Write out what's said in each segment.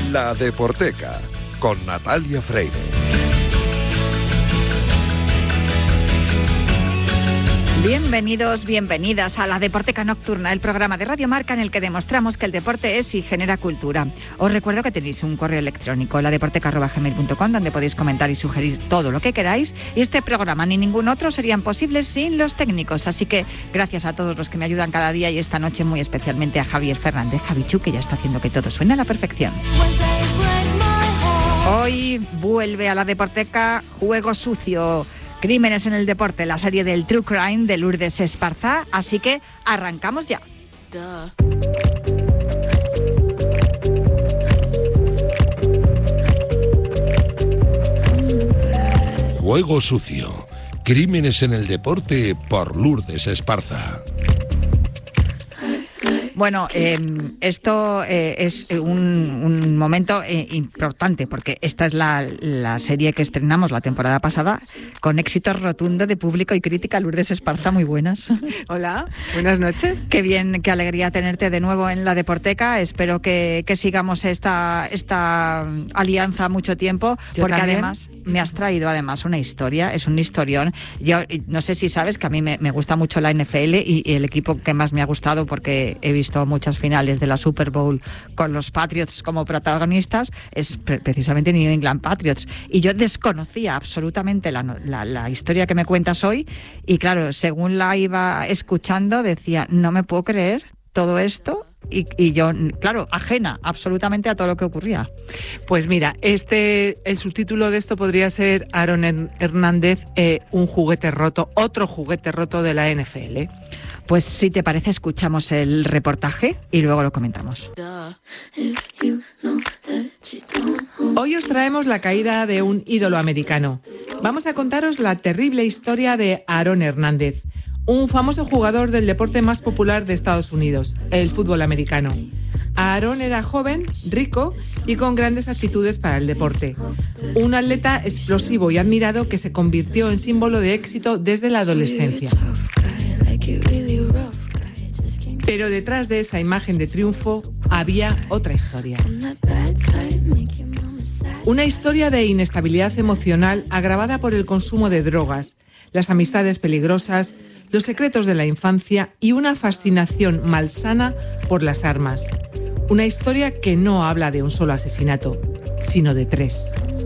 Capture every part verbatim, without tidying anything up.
La Deporteca, con Natalia Freire. Bienvenidos, bienvenidas a La Deporteca Nocturna, el programa de Radio Marca en el que demostramos que el deporte es y genera cultura. Os recuerdo que tenéis un correo electrónico, ladeporteca arroba gmail punto com, donde podéis comentar y sugerir todo lo que queráis. Y este programa ni ningún otro serían posibles sin los técnicos. Así que gracias a todos los que me ayudan cada día y esta noche muy especialmente a Javier Fernández, Javichu, que ya está haciendo que todo suene a la perfección. Hoy vuelve a La Deporteca Juego Sucio. Crímenes en el deporte, la serie del True Crime de Lourdes Esparza, así que arrancamos ya. Juego Sucio, crímenes en el deporte por Lourdes Esparza. Bueno, eh, esto eh, es un, un momento eh, importante porque esta es la, la serie que estrenamos la temporada pasada con éxito rotundo de público y crítica. Lourdes Esparza, muy buenas. Hola, buenas noches. Qué bien, qué alegría tenerte de nuevo en La Deporteca. Espero que, que sigamos esta, esta alianza mucho tiempo. Yo porque también. Además me has traído además una historia, es un historión. Yo no sé si sabes que a mí me, me gusta mucho la N F L y, y el equipo que más me ha gustado, porque he visto muchas finales de la Super Bowl con los Patriots como protagonistas, es pre- precisamente New England Patriots. Y yo desconocía absolutamente la, la, la historia que me cuentas hoy y claro, según la iba escuchando decía, no me puedo creer todo esto. Y, y yo, claro, ajena absolutamente a todo lo que ocurría. Pues mira, este el subtítulo de esto podría ser Aaron Hernández, eh, un juguete roto, otro juguete roto de la N F L. Pues si te parece, escuchamos el reportaje y luego lo comentamos. Hoy os traemos la caída de un ídolo americano. Vamos a contaros la terrible historia de Aaron Hernández, un famoso jugador del deporte más popular de Estados Unidos, el fútbol americano. Aaron era joven, rico y con grandes aptitudes para el deporte. Un atleta explosivo y admirado que se convirtió en símbolo de éxito desde la adolescencia. Pero detrás de esa imagen de triunfo había otra historia. Una historia de inestabilidad emocional agravada por el consumo de drogas, las amistades peligrosas, los secretos de la infancia y una fascinación malsana por las armas. Una historia que no habla de un solo asesinato, sino de tres.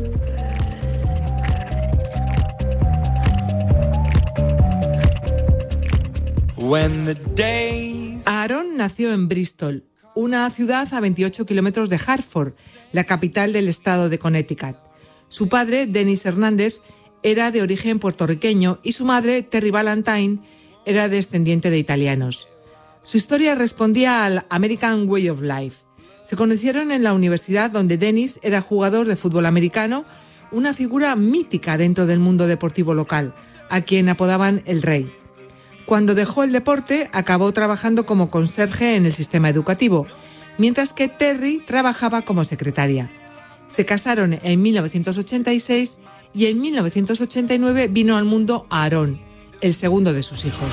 Aaron nació en Bristol, una ciudad a veintiocho kilómetros de Hartford, la capital del estado de Connecticut. Su padre, Dennis Hernández, era de origen puertorriqueño y su madre, Terry Valentine, era descendiente de italianos. Su historia respondía al American Way of Life. Se conocieron en la universidad donde Dennis era jugador de fútbol americano, una figura mítica dentro del mundo deportivo local, a quien apodaban el Rey. Cuando dejó el deporte, acabó trabajando como conserje en el sistema educativo, mientras que Terry trabajaba como secretaria. Se casaron en mil novecientos ochenta y seis y en mil novecientos ochenta y nueve vino al mundo Aaron, el segundo de sus hijos.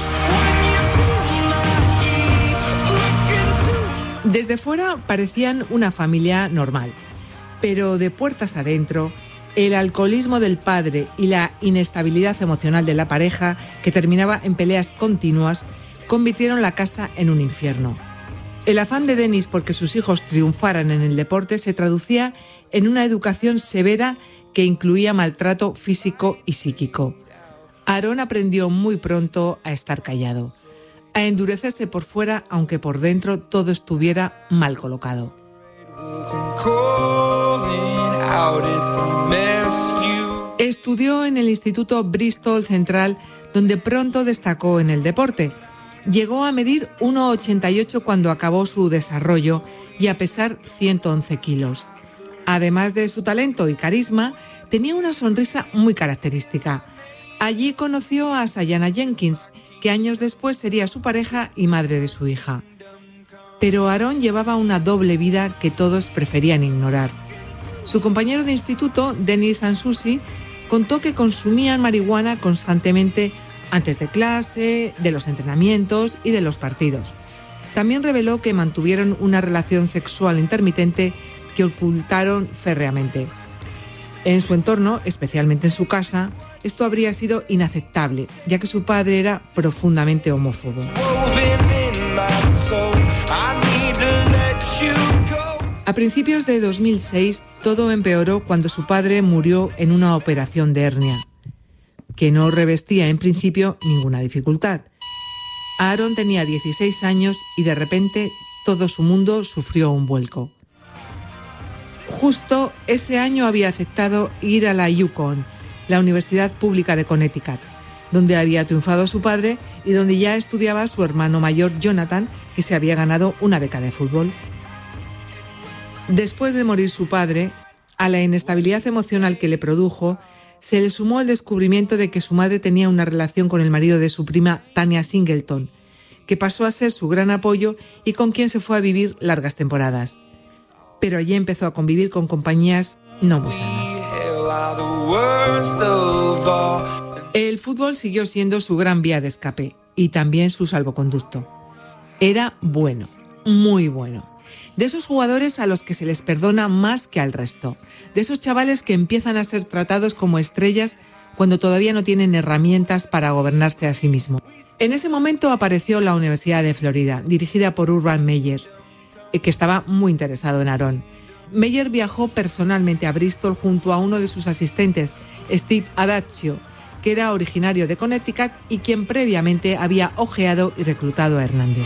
Desde fuera parecían una familia normal, pero de puertas adentro, el alcoholismo del padre y la inestabilidad emocional de la pareja, que terminaba en peleas continuas, convirtieron la casa en un infierno. El afán de Dennis porque sus hijos triunfaran en el deporte se traducía en una educación severa que incluía maltrato físico y psíquico. Aaron aprendió muy pronto a estar callado, a endurecerse por fuera, aunque por dentro todo estuviera mal colocado. Estudió en el Instituto Bristol Central, donde pronto destacó en el deporte. Llegó a medir uno coma ochenta y ocho cuando acabó su desarrollo y a pesar ciento once kilos. Además de su talento y carisma, tenía una sonrisa muy característica. Allí conoció a Sayana Jenkins, que años después sería su pareja y madre de su hija. Pero Aaron llevaba una doble vida que todos preferían ignorar. Su compañero de instituto, Dennis Ansusi, contó que consumían marihuana constantemente antes de clase, de los entrenamientos y de los partidos. También reveló que mantuvieron una relación sexual intermitente que ocultaron férreamente. En su entorno, especialmente en su casa, esto habría sido inaceptable, ya que su padre era profundamente homófobo. A principios de dos mil seis, todo empeoró cuando su padre murió en una operación de hernia, que no revestía en principio ninguna dificultad. Aaron tenía dieciséis años y de repente todo su mundo sufrió un vuelco. Justo ese año había aceptado ir a la UConn, la Universidad Pública de Connecticut, donde había triunfado su padre y donde ya estudiaba su hermano mayor Jonathan, que se había ganado una beca de fútbol. Después de morir su padre, a la inestabilidad emocional que le produjo, se le sumó el descubrimiento de que su madre tenía una relación con el marido de su prima Tanya Singleton, que pasó a ser su gran apoyo y con quien se fue a vivir largas temporadas. Pero allí empezó a convivir con compañías no muy sanas. El fútbol siguió siendo su gran vía de escape y también su salvoconducto. Era bueno, muy bueno. De esos jugadores a los que se les perdona más que al resto. De esos chavales que empiezan a ser tratados como estrellas cuando todavía no tienen herramientas para gobernarse a sí mismos. En ese momento apareció la Universidad de Florida, dirigida por Urban Meyer, que estaba muy interesado en Aaron. Meyer viajó personalmente a Bristol junto a uno de sus asistentes, Steve Adagio, que era originario de Connecticut y quien previamente había ojeado y reclutado a Hernández.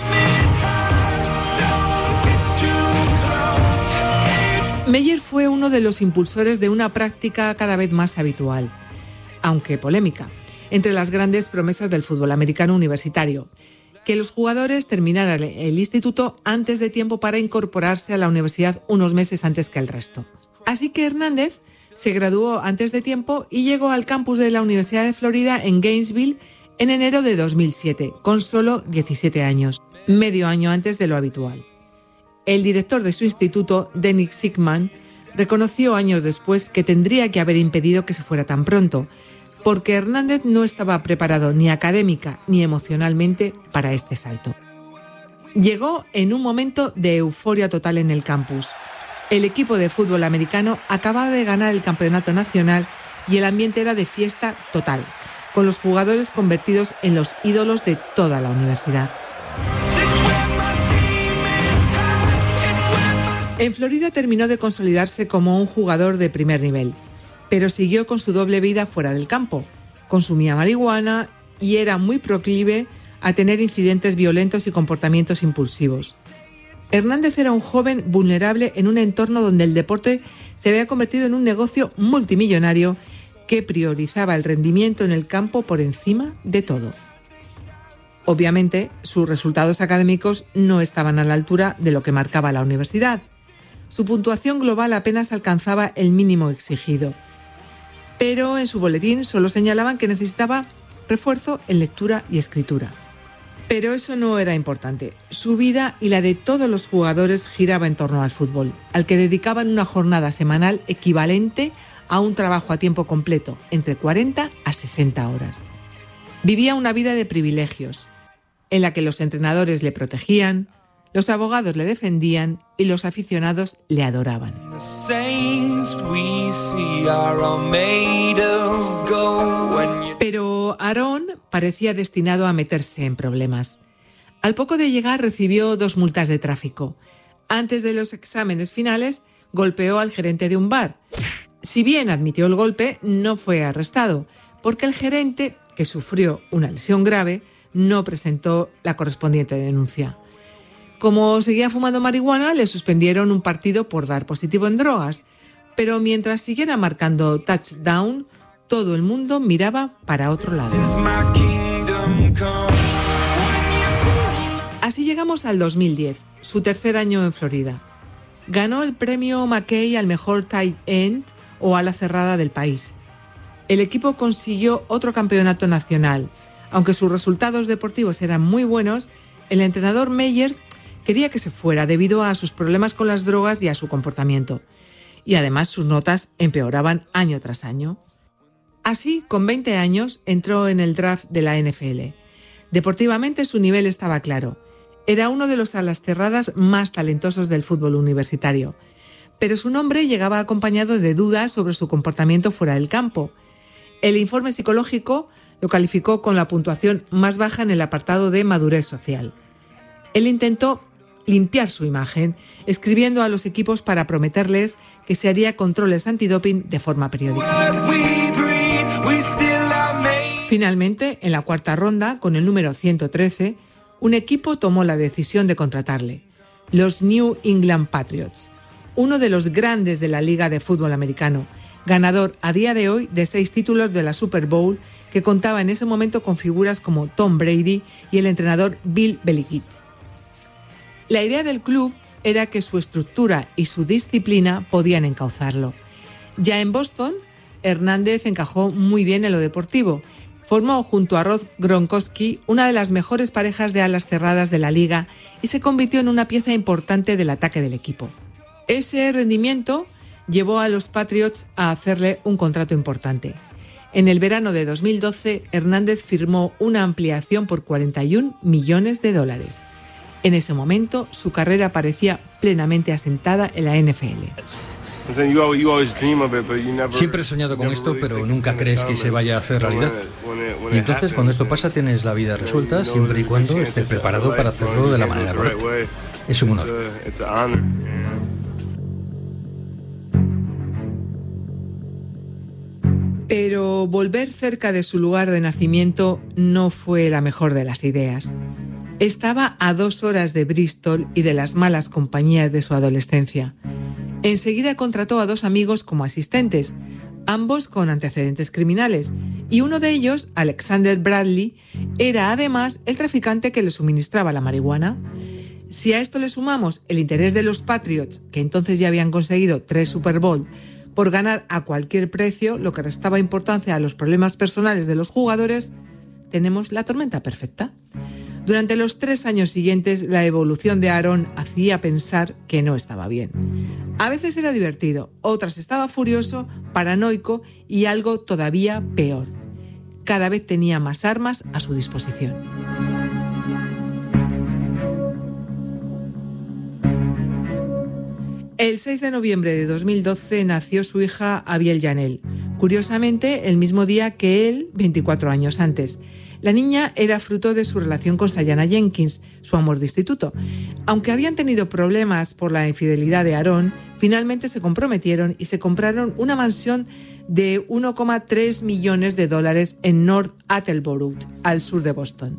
Meyer fue uno de los impulsores de una práctica cada vez más habitual, aunque polémica, entre las grandes promesas del fútbol americano universitario, que los jugadores terminaran el instituto antes de tiempo para incorporarse a la universidad unos meses antes que el resto. Así que Hernández se graduó antes de tiempo y llegó al campus de la Universidad de Florida en Gainesville en enero de dos mil siete, con solo diecisiete años, medio año antes de lo habitual. El director de su instituto, Dennis Sigman, reconoció años después que tendría que haber impedido que se fuera tan pronto, porque Hernández no estaba preparado ni académica ni emocionalmente para este salto. Llegó en un momento de euforia total en el campus. El equipo de fútbol americano acababa de ganar el campeonato nacional y el ambiente era de fiesta total, con los jugadores convertidos en los ídolos de toda la universidad. En Florida terminó de consolidarse como un jugador de primer nivel, pero siguió con su doble vida fuera del campo. Consumía marihuana y era muy proclive a tener incidentes violentos y comportamientos impulsivos. Hernández era un joven vulnerable en un entorno donde el deporte se había convertido en un negocio multimillonario que priorizaba el rendimiento en el campo por encima de todo. Obviamente, sus resultados académicos no estaban a la altura de lo que marcaba la universidad. Su puntuación global apenas alcanzaba el mínimo exigido. Pero en su boletín solo señalaban que necesitaba refuerzo en lectura y escritura. Pero eso no era importante. Su vida y la de todos los jugadores giraba en torno al fútbol, al que dedicaban una jornada semanal equivalente a un trabajo a tiempo completo, entre cuarenta a sesenta horas. Vivía una vida de privilegios, en la que los entrenadores le protegían, los abogados le defendían y los aficionados le adoraban. Pero Aaron parecía destinado a meterse en problemas. Al poco de llegar recibió dos multas de tráfico. Antes de los exámenes finales, golpeó al gerente de un bar. Si bien admitió el golpe, no fue arrestado, porque el gerente, que sufrió una lesión grave, no presentó la correspondiente denuncia. Como seguía fumando marihuana, le suspendieron un partido por dar positivo en drogas, pero mientras siguiera marcando touchdown, todo el mundo miraba para otro lado. Así llegamos al dos mil diez, su tercer año en Florida. Ganó el premio Mackey al mejor tight end o ala cerrada del país. El equipo consiguió otro campeonato nacional. Aunque sus resultados deportivos eran muy buenos, el entrenador Meyer quería que se fuera debido a sus problemas con las drogas y a su comportamiento. Y además sus notas empeoraban año tras año. Así, con veinte años, entró en el draft de la N F L. Deportivamente su nivel estaba claro. Era uno de los alas cerradas más talentosos del fútbol universitario. pero su nombre llegaba acompañado de dudas sobre su comportamiento fuera del campo. El informe psicológico lo calificó con la puntuación más baja en el apartado de madurez social. Él intentó limpiar su imagen, escribiendo a los equipos para prometerles que se haría controles antidoping de forma periódica. Finalmente, en la cuarta ronda, con el número ciento trece, un equipo tomó la decisión de contratarle, los New England Patriots, uno de los grandes de la Liga de Fútbol Americano, ganador a día de hoy de seis títulos de la Super Bowl, que contaba en ese momento con figuras como Tom Brady y el entrenador Bill Belichick. La idea del club era que su estructura y su disciplina podían encauzarlo. Ya en Boston, Hernández encajó muy bien en lo deportivo. Formó junto a Rob Gronkowski una de las mejores parejas de alas cerradas de la liga y se convirtió en una pieza importante del ataque del equipo. Ese rendimiento llevó a los Patriots a hacerle un contrato importante. En el verano de dos mil doce, Hernández firmó una ampliación por cuarenta y un millones de dólares. En ese momento, su carrera parecía plenamente asentada en la N F L. Siempre he soñado con esto, pero nunca crees que se vaya a hacer realidad. Y entonces, cuando esto pasa, tienes la vida resuelta, siempre y cuando estés preparado para hacerlo de la manera correcta. Es un honor. Pero volver cerca de su lugar de nacimiento no fue la mejor de las ideas. Estaba a dos horas de Bristol y de las malas compañías de su adolescencia. Enseguida contrató a dos amigos como asistentes, ambos con antecedentes criminales, y uno de ellos, Alexander Bradley, era además el traficante que le suministraba la marihuana. Si a esto le sumamos el interés de los Patriots, que entonces ya habían conseguido tres Super Bowl, por ganar a cualquier precio, lo que restaba importancia a los problemas personales de los jugadores, tenemos la tormenta perfecta. Durante los tres años siguientes, la evolución de Aaron hacía pensar que no estaba bien. A veces era divertido, otras estaba furioso, paranoico y algo todavía peor. Cada vez tenía más armas a su disposición. El seis de noviembre de dos mil doce nació su hija Abiel Janel, curiosamente el mismo día que él, veinticuatro años antes. La niña era fruto de su relación con Sayana Jenkins, su amor de instituto. Aunque habían tenido problemas por la infidelidad de Aaron, finalmente se comprometieron y se compraron una mansión de uno coma tres millones de dólares en North Attleboro, al sur de Boston.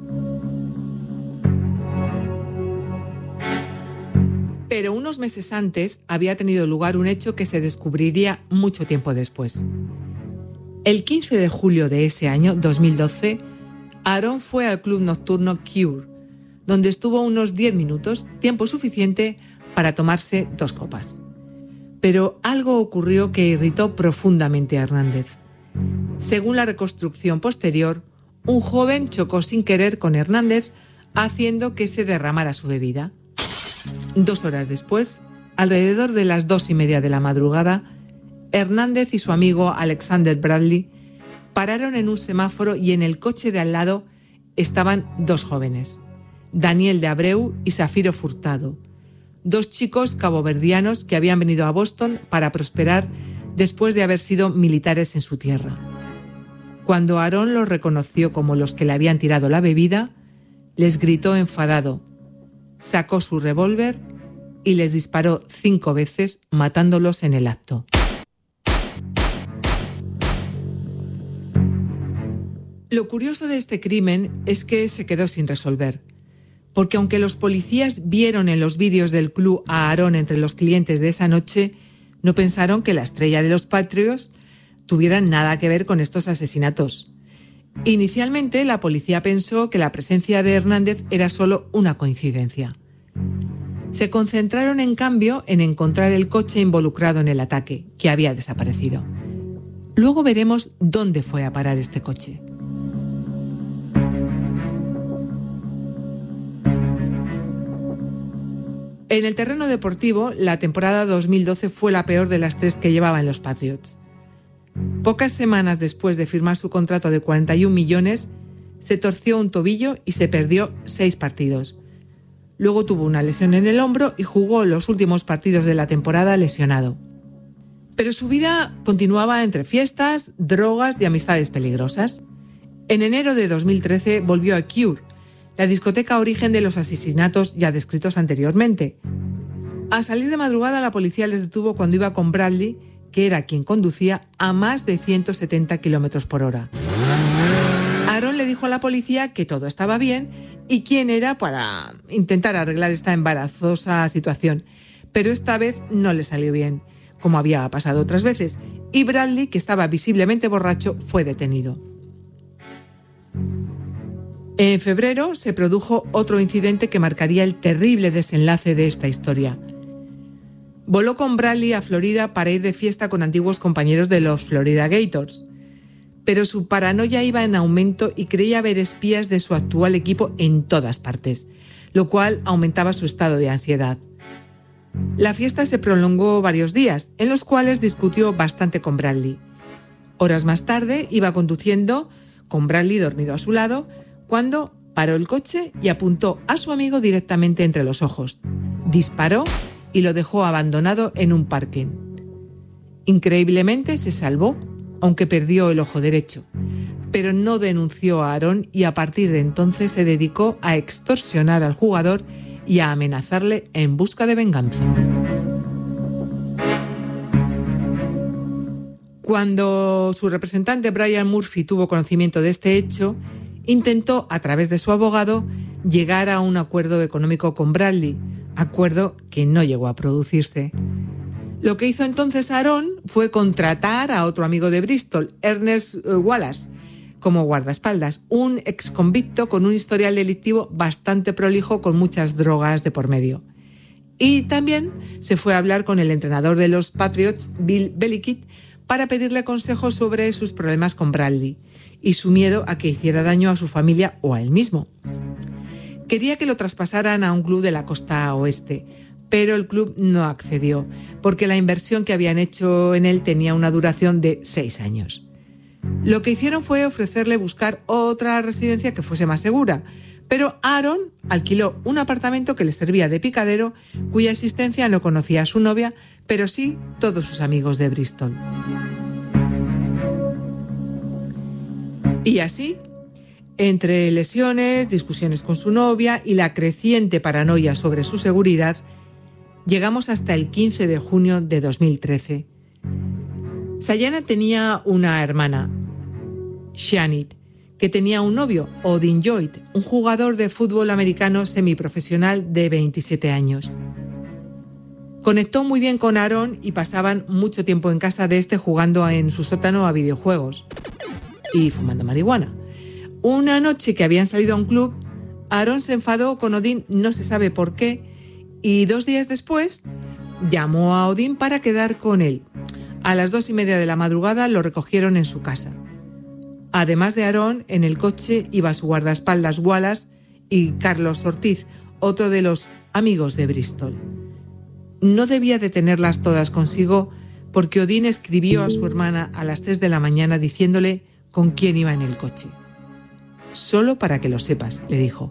Pero unos meses antes había tenido lugar un hecho que se descubriría mucho tiempo después. El quince de julio de ese año, dos mil doce, Aaron fue al club nocturno Cure, donde estuvo unos diez minutos, tiempo suficiente para tomarse dos copas. Pero algo ocurrió que irritó profundamente a Hernández. Según la reconstrucción posterior, un joven chocó sin querer con Hernández, haciendo que se derramara su bebida. Dos horas después, alrededor de las dos y media de la madrugada, Hernández y su amigo Alexander Bradley pararon en un semáforo y en el coche de al lado estaban dos jóvenes, Daniel de Abreu y Zafiro Furtado, dos chicos caboverdianos que habían venido a Boston para prosperar después de haber sido militares en su tierra. Cuando Aaron los reconoció como los que le habían tirado la bebida, les gritó enfadado, sacó su revólver y les disparó cinco veces, matándolos en el acto. Lo curioso de este crimen es que se quedó sin resolver, porque aunque los policías vieron en los vídeos del club a Aaron entre los clientes de esa noche, no pensaron que la estrella de los Patriots tuviera nada que ver con estos asesinatos. Inicialmente, la policía pensó que la presencia de Hernández era solo una coincidencia. Se concentraron, en cambio, en encontrar el coche involucrado en el ataque, que había desaparecido. Luego veremos dónde fue a parar este coche. En el terreno deportivo, la temporada dos mil doce fue la peor de las tres que llevaban los Patriots. Pocas semanas después de firmar su contrato de cuarenta y un millones, se torció un tobillo y se perdió seis partidos. Luego tuvo una lesión en el hombro y jugó los últimos partidos de la temporada lesionado. Pero su vida continuaba entre fiestas, drogas y amistades peligrosas. En enero de dos mil trece volvió a Cure, la discoteca origen de los asesinatos ya descritos anteriormente. Al salir de madrugada, la policía les detuvo cuando iba con Bradley, que era quien conducía, a más de ciento setenta kilómetros por hora. Aaron le dijo a la policía que todo estaba bien y quién era para intentar arreglar esta embarazosa situación. Pero esta vez no le salió bien, como había pasado otras veces, y Bradley, que estaba visiblemente borracho, fue detenido. En febrero se produjo otro incidente que marcaría el terrible desenlace de esta historia. Voló con Bradley a Florida para ir de fiesta con antiguos compañeros de los Florida Gators. Pero su paranoia iba en aumento y creía ver espías de su actual equipo en todas partes, lo cual aumentaba su estado de ansiedad. La fiesta se prolongó varios días, en los cuales discutió bastante con Bradley. Horas más tarde iba conduciendo, con Bradley dormido a su lado, cuando paró el coche y apuntó a su amigo directamente entre los ojos. Disparó y lo dejó abandonado en un parking. Increíblemente se salvó, aunque perdió el ojo derecho, pero no denunció a Aaron y a partir de entonces se dedicó a extorsionar al jugador y a amenazarle en busca de venganza. Cuando su representante Brian Murphy tuvo conocimiento de este hecho, intentó, a través de su abogado, llegar a un acuerdo económico con Bradley, acuerdo que no llegó a producirse. Lo que hizo entonces Aaron fue contratar a otro amigo de Bristol, Ernest Wallace, como guardaespaldas, un exconvicto con un historial delictivo bastante prolijo con muchas drogas de por medio. Y también se fue a hablar con el entrenador de los Patriots, Bill Belichick, para pedirle consejos sobre sus problemas con Bradley y su miedo a que hiciera daño a su familia o a él mismo. Quería que lo traspasaran a un club de la costa oeste, pero el club no accedió, porque la inversión que habían hecho en él tenía una duración de seis años. Lo que hicieron fue ofrecerle buscar otra residencia que fuese más segura, pero Aaron alquiló un apartamento que le servía de picadero, cuya existencia no conocía a su novia, pero sí todos sus amigos de Bristol. Y así, entre lesiones, discusiones con su novia y la creciente paranoia sobre su seguridad, llegamos hasta el quince de junio de dos mil trece. Sayana tenía una hermana, Shanit, que tenía un novio, Odin Lloyd, un jugador de fútbol americano semiprofesional de veintisiete años. Conectó muy bien con Aaron y pasaban mucho tiempo en casa de este jugando en su sótano a videojuegos y fumando marihuana. Una noche que habían salido a un club, Aaron se enfadó con Odin, no se sabe por qué, y dos días después llamó a Odin para quedar con él. A las dos y media de la madrugada lo recogieron en su casa. Además de Aaron, en el coche iba su guardaespaldas Wallace y Carlos Ortiz, otro de los amigos de Bristol. No debía de tenerlas todas consigo porque Odin escribió a su hermana a las tres de la mañana diciéndole con quién iba en el coche. Solo para que lo sepas, le dijo.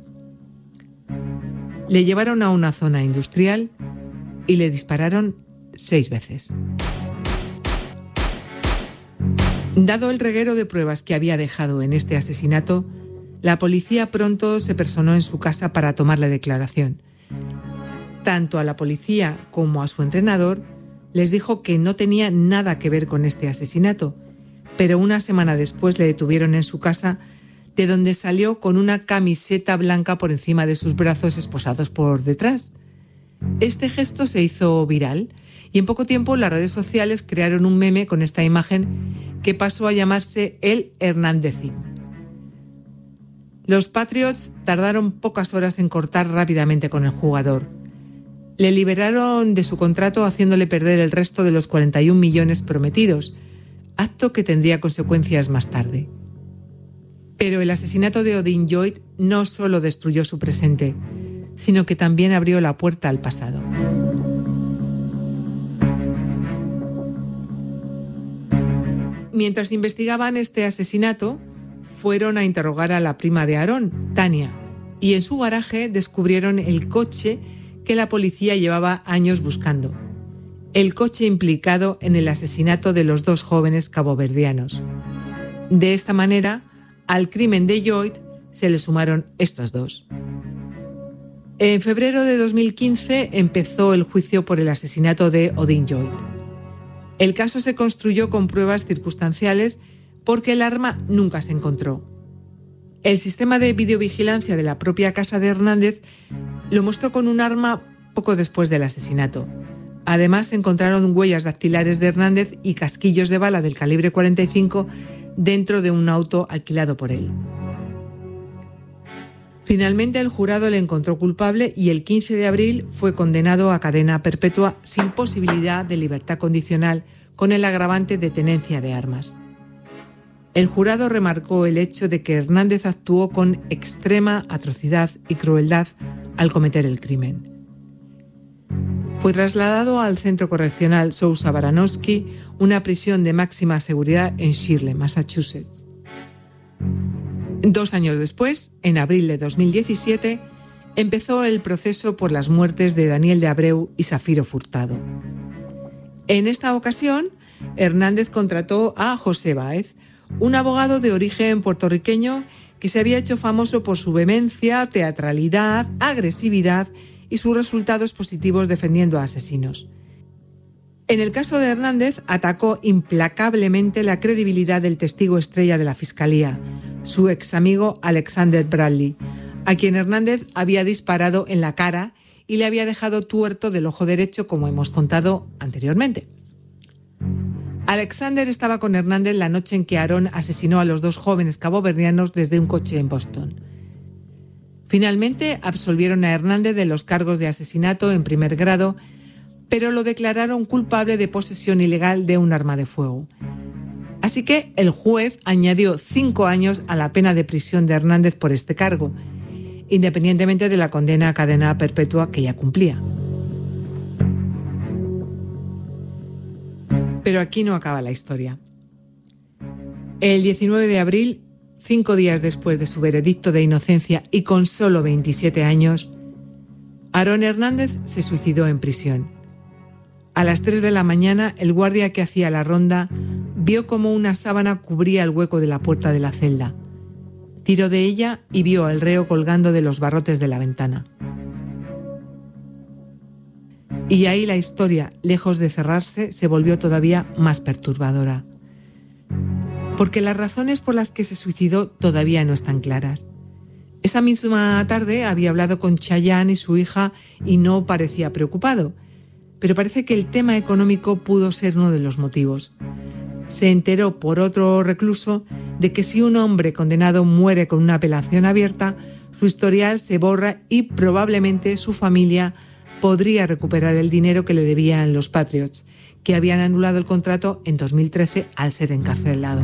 Le llevaron a una zona industrial y le dispararon seis veces. Dado el reguero de pruebas que había dejado en este asesinato, la policía pronto se personó en su casa para tomarle declaración. Tanto a la policía como a su entrenador les dijo que no tenía nada que ver con este asesinato, pero una semana después le detuvieron en su casa, de donde salió con una camiseta blanca por encima de sus brazos esposados por detrás. Este gesto se hizo viral y en poco tiempo las redes sociales crearon un meme con esta imagen que pasó a llamarse el Hernándezín. Los Patriots tardaron pocas horas en cortar rápidamente con el jugador. Le liberaron de su contrato haciéndole perder el resto de los cuarenta y un millones prometidos, acto que tendría consecuencias más tarde. Pero el asesinato de Odin Lloyd no solo destruyó su presente, sino que también abrió la puerta al pasado. Mientras investigaban este asesinato, fueron a interrogar a la prima de Aaron, Tania, y en su garaje descubrieron el coche que la policía llevaba años buscando. El coche implicado en el asesinato de los dos jóvenes caboverdianos. De esta manera, al crimen de Lloyd se le sumaron estos dos. En febrero de dos mil quince empezó el juicio por el asesinato de Odin Lloyd. El caso se construyó con pruebas circunstanciales porque el arma nunca se encontró. El sistema de videovigilancia de la propia casa de Hernández lo mostró con un arma poco después del asesinato. Además, se encontraron huellas dactilares de Hernández y casquillos de bala del calibre cuarenta y cinco dentro de un auto alquilado por él. Finalmente, el jurado le encontró culpable y el quince de abril fue condenado a cadena perpetua sin posibilidad de libertad condicional con el agravante de tenencia de armas. El jurado remarcó el hecho de que Hernández actuó con extrema atrocidad y crueldad al cometer el crimen. Fue trasladado al Centro Correccional Sousa Baranowski, una prisión de máxima seguridad en Shirley, Massachusetts. Dos años después, en abril de dos mil diecisiete, empezó el proceso por las muertes de Daniel de Abreu y Safiro Furtado. En esta ocasión, Hernández contrató a José Báez, un abogado de origen puertorriqueño que se había hecho famoso por su vehemencia, teatralidad, agresividad y sus resultados positivos defendiendo a asesinos. En el caso de Hernández, atacó implacablemente la credibilidad del testigo estrella de la Fiscalía, su ex amigo Alexander Bradley, a quien Hernández había disparado en la cara y le había dejado tuerto del ojo derecho, como hemos contado anteriormente. Alexander estaba con Hernández la noche en que Aaron asesinó a los dos jóvenes caboverdianos desde un coche en Boston. Finalmente absolvieron a Hernández de los cargos de asesinato en primer grado, pero lo declararon culpable de posesión ilegal de un arma de fuego. Así que el juez añadió cinco años a la pena de prisión de Hernández por este cargo, independientemente de la condena a cadena perpetua que ya cumplía. Pero aquí no acaba la historia. El diecinueve de abril, cinco días después de su veredicto de inocencia y con solo veintisiete años, Aaron Hernández se suicidó en prisión. A las tres de la mañana, el guardia que hacía la ronda vio cómo una sábana cubría el hueco de la puerta de la celda. Tiró de ella y vio al reo colgando de los barrotes de la ventana. Y ahí la historia, lejos de cerrarse, se volvió todavía más perturbadora. Porque las razones por las que se suicidó todavía no están claras. Esa misma tarde había hablado con Chayanne y su hija y no parecía preocupado, pero parece que el tema económico pudo ser uno de los motivos. Se enteró por otro recluso de que si un hombre condenado muere con una apelación abierta, su historial se borra y probablemente su familia podría recuperar el dinero que le debían los Patriots, que habían anulado el contrato en dos mil trece al ser encarcelado.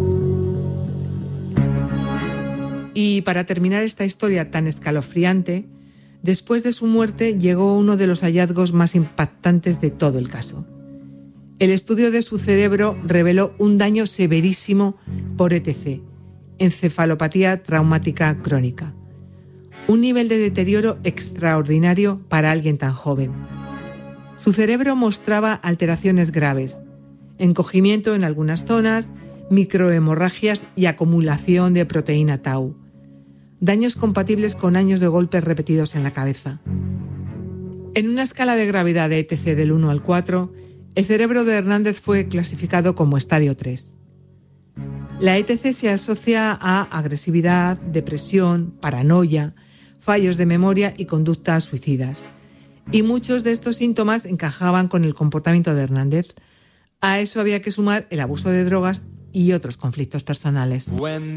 Y para terminar esta historia tan escalofriante, después de su muerte llegó uno de los hallazgos más impactantes de todo el caso. El estudio de su cerebro reveló un daño severísimo por E T C, encefalopatía traumática crónica. Un nivel de deterioro extraordinario para alguien tan joven. Su cerebro mostraba alteraciones graves, encogimiento en algunas zonas, microhemorragias y acumulación de proteína tau. Daños compatibles con años de golpes repetidos en la cabeza. En una escala de gravedad de E T C del uno al cuatro, el cerebro de Hernández fue clasificado como estadio tres. La E T C se asocia a agresividad, depresión, paranoia, fallos de memoria y conductas suicidas. Y muchos de estos síntomas encajaban con el comportamiento de Hernández. A eso había que sumar el abuso de drogas y otros conflictos personales.